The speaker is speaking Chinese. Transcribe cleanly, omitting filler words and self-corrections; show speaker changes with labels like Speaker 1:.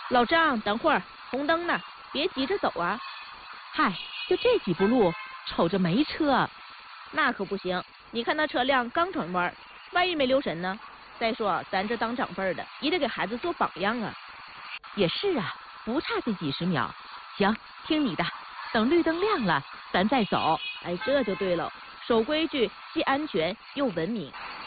Speaker 1: 老张，等会儿，红灯呢，别急着走啊。
Speaker 2: 嗨，就这几步路，瞅着没车。
Speaker 1: 那可不行，你看那车辆刚转弯，万一没留神呢？再说咱这当长辈的，也得给孩子做榜样啊。
Speaker 2: 也是啊，不差这几十秒。行，听你的，等绿灯亮了，咱再走。
Speaker 1: 哎，这就对了，守规矩既安全又文明。